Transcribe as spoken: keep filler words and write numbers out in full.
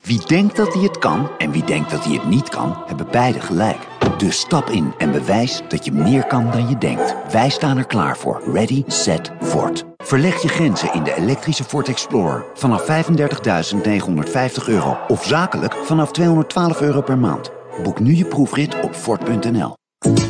Wie denkt dat hij het kan en wie denkt dat hij het niet kan, hebben beide gelijk. Dus stap in en bewijs dat je meer kan dan je denkt. Wij staan er klaar voor. Ready, set, Ford. Verleg je grenzen in de elektrische Ford Explorer vanaf vijfendertigduizend negenhonderdvijftig euro of zakelijk vanaf tweehonderdtwaalf euro per maand. Boek nu je proefrit op Ford punt n l.